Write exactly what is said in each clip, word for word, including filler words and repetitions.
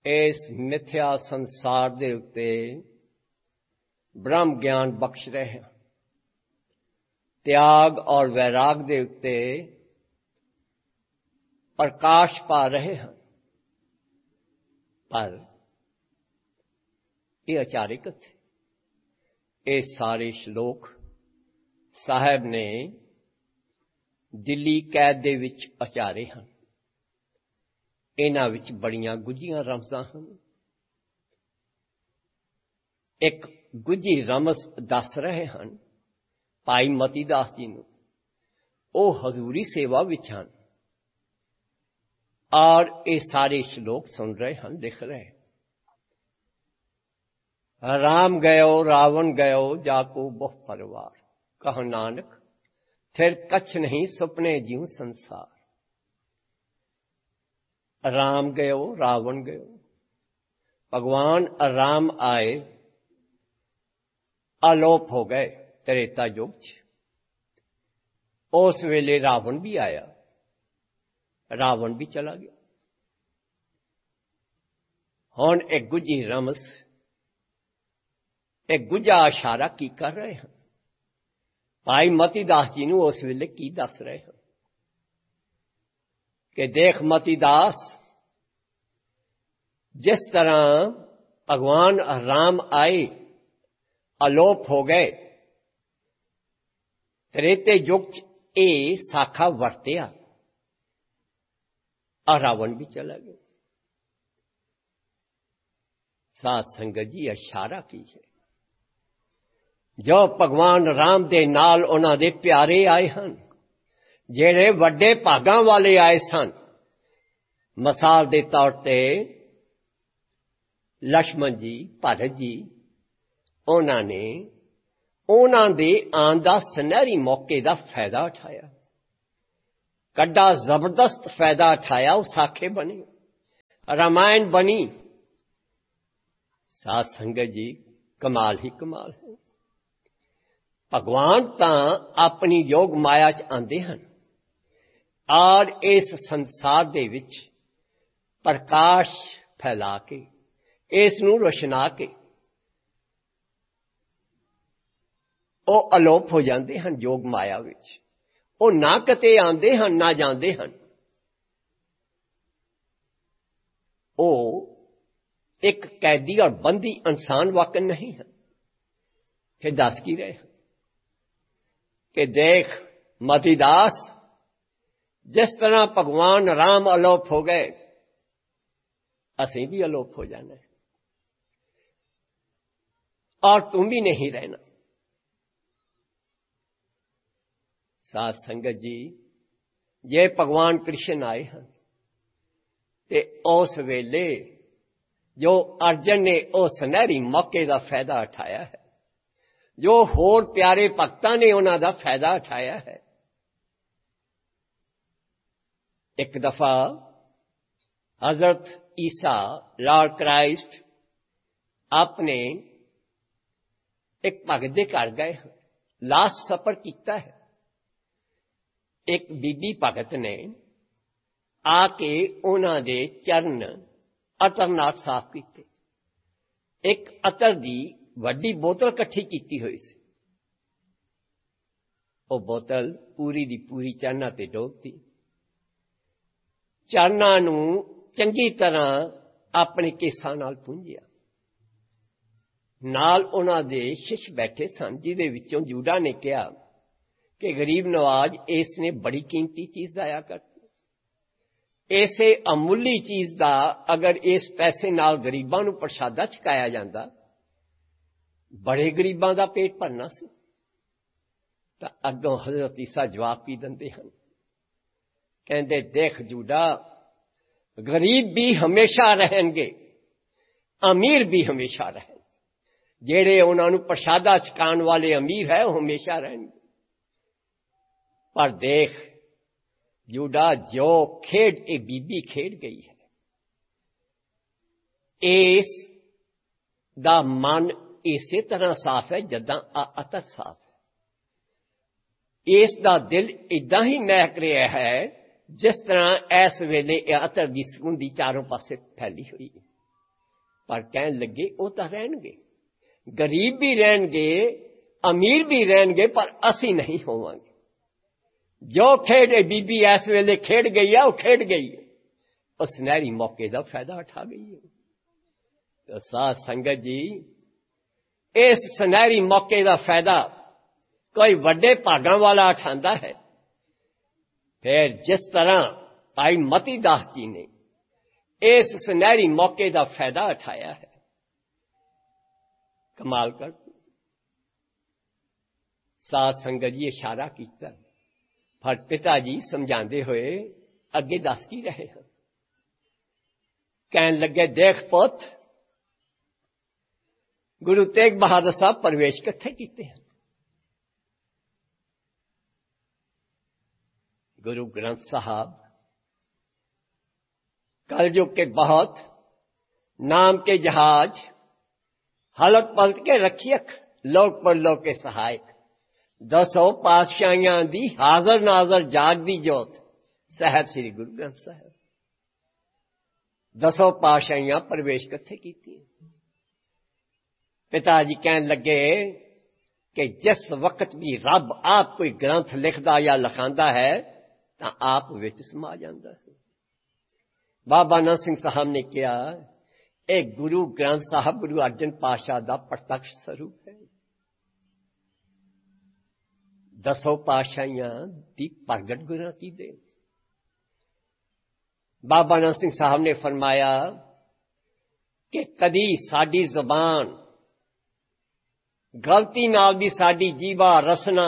इस मिथ्या संसार दे उत्ते ब्रह्म ज्ञान बख्श रहे हैं, त्याग और वैराग दे उत्ते प्रकाश पा रहे हैं। पर ये अचारिक थे। ये सारे श्लोक साहब ने दिल्ली कैद दे विच अचारे हैं। इन्हां विच बड़ियां गुझियां रमज़ां हैं। एक गुझी रमज़ दस रहे हैं भाई मती दास जी नूं। वो हजूरी सेवा विच हैं और ये सारे श्लोक सुन रहे हैं, लिख रहे। राम गयो रावण गयो जाको बहु परवार, कहो नानक फिर कछ नहीं सुपने ज्यों संसार। राम गयो रावण गयो, भगवान राम आए आलोप हो गए त्रेता युग च। उस वेले रावण भी आया, रावण भी चला गया। हुण एक गुझी रमस, एक गुझा इशारा की कर रहे हैं। भाई मती दास जी नूं उस वेले की दस रहे हैं कि देख मती दास, जिस तरह भगवान राम आए आलोप हो गए, त्रेते युग च ये साखा वरतिया और रावण भी चला गया। साध संगत जी इशारा की है, जो भगवान राम दे नाल उन्हां दे प्यारे आए हैं, जेड़े वड्डे भागां वाले आए सन। मिसाल दे तौर ते लक्ष्मण जी, भरत जी, उन्हां ने उन्हां दे आन दा सुनहरी मौके दा फायदा उठाया, कड्डा जबरदस्त फायदा उठाया। उस साखे बने, रामायण बनी। साध संगत जी कमाल ही कमाल है। भगवान तां अपनी योग माया च आंदे हैं और इस संसार दे विच प्रकाश फैला के, इस नूं रोशना के वो अलोप हो जाते हैं योग माया विच। वो ना कते आंदे हैं ना जाते हैं। वो एक कैदी और बंदी इंसान वाकन नहीं है। फिर दस की रहे हैं कि देख मतीदास, जिस तरह भगवान राम अलोप हो गए, असीं भी अलोप हो जाना है और तुम भी नहीं रहना। साध संगत जी, ये भगवान कृष्ण आए हैं ते उस वेले जो अर्जन ने उस सुनहरी मौके का फायदा उठाया है, जो होर प्यारे भक्तां ने उन्हां दा फायदा उठाया है। एक दफा हजरत ईसा लॉर्ड क्राइस्ट अपने एक भगत दे घर गए, लास्ट सफर किया है। एक बीबी भगत ने आके उन्हां दे चरण अतर नाल साफ किए। एक अतर दी वड्डी बोतल कट्ठी की हुई सी। वो बोतल पूरी दी पूरी चरना ते डोबती। चरना नूं चंगी तरह अपने केसां नाल पूंजिया। नाल उन्हां दे शिष्य बैठे सन, जिहदे विचों जूडा ने कहा कि गरीब नवाज, इसने बड़ी कीमती चीज आया करती। ऐसे अमुली चीज का अगर इस पैसे नाल गरीबां नूं प्रसादा छकाया जाता, बड़े गरीबां दा पेट भरना सी। तां अगों हजरत ईसा जवाब भी दिंदे हन, कहंदे देख जूडा, गरीब भी हमेशा रहणगे, अमीर भी हमेशा रहणगे। जेड़े उन्हां नूं प्रसादा छकाण वाले अमीर है, वो हमेशा रहणगे। पर देख जूडा, जो खेड ए बीबी खेड गई है, इस दा मन इसे तरह साफ है जदां अतर साफ है। इस दा दिल इदां ही महक रहा है जिस तरह इस वेले अतर दी सुगंधी चारों पासे फैली हुई है। पर कहन लगे वो तो रहणगे, गरीब भी रहणगे, अमीर भी रहणगे, पर असी नहीं होवांगे। जो खेड बीबी इस वेले खेड गई है, वो खेड गई है, उस सुनहरी मौके का फायदा उठा गई है। तो साध संगत जी, इस सुनहरी मौके का फायदा कोई वड्डे भागां वाला उठांदा है। फिर जिस तरह भाई मती दास जी ने इस सुनहरी मौके का फायदा उठाया है, कमाल कर। साध संगत जी इशारा किया, पर पिता जी समझाते हुए अगे दस की रहे हैं। कहन लगे, देख पुत, गुरु तेग बहादुर साहब प्रवेश किथे कीते हैं? गुरु ग्रंथ साहब कलयुग के बहुत नाम के जहाज, हलक पलट के रखियक, लोक परलोक के सहायक, दसों पातशाहियां दी हाजर नाजर जागदी जोत साहब श्री गुरु ग्रंथ साहब। दसों पातशाहियां प्रवेश किथे कीती? पिताजी कहन लगे कि जिस वक्त भी रब आप कोई ग्रंथ लिखदा या लिखांदा है तो आप विच समा जांदा है। बाबा नानक सिंह साहब ने कहा, एक गुरु ग्रंथ साहब गुरु अर्जन पातशाह दा प्रत्यक्ष स्वरूप है। दसों पातशाहियां दी प्रगट गुरमति दे। बाबा नानक सिंह साहब ने फरमाया कि कदी साडी जबान गलती नाल भी साडी जीवा रसना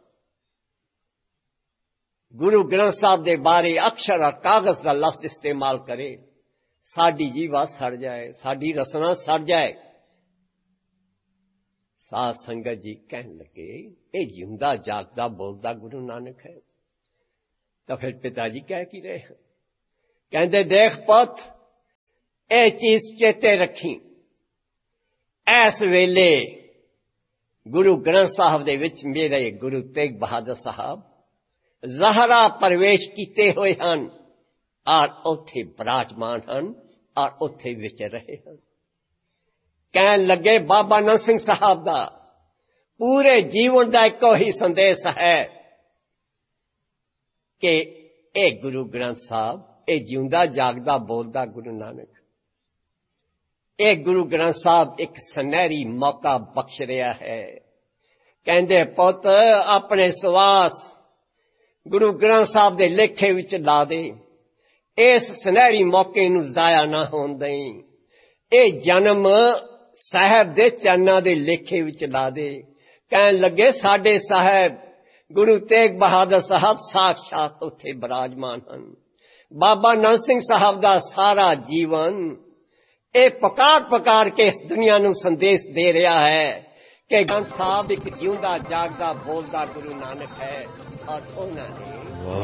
गुरु ग्रंथ साहब दे बारे अक्षर और कागज का लफ्ज इस्तेमाल करे, साडी जीवा सड़ जाए, साडी रसना सड़ जाए। साध संगत जी कहन लगे, ये जिंदा जागदा बोलदा गुरु नानक है। तो फिर पिताजी कह की रहे हैं, कहते देख पुत, ए चीज चेते रखी, ऐस वेले गुरु ग्रंथ साहब दे विच मेरे गुरु तेग बहादुर साहब ज़हरा प्रवेश किते हुए हैं और उथे विराजमान हैं और उथे विच रहे हैं। कहन लगे, बाबा नानक सिंह साहब दा पूरे जीवन का एको ही संदेश है कि ए गुरु ग्रंथ साहब, ए जिंदा जागदा बोलदा गुरु नानक, ए गुरु ग्रंथ साहब एक सुनहरी मौका बख्श रहा है। कहंदे पुत, अपने सवास गुरु ग्रंथ साहब दे लेखे विच ला दे, इस सुनहरी मौके नूं जाया ना होण देई, ए जन्म साहब दे चरनां दे लेखे विच ला दे। कहन लगे, साडे साहब गुरु तेग बहादुर साहब साक्षात उत्थे विराजमान हन। बाबा नानक सिंह साहब दा सारा जीवन ए पकार पकार के इस दुनिया नूं संदेश दे रहा है कि ग्रंथ साहब एक जिंदा जागदा बोलदा गुरु नानक है और उन्होंने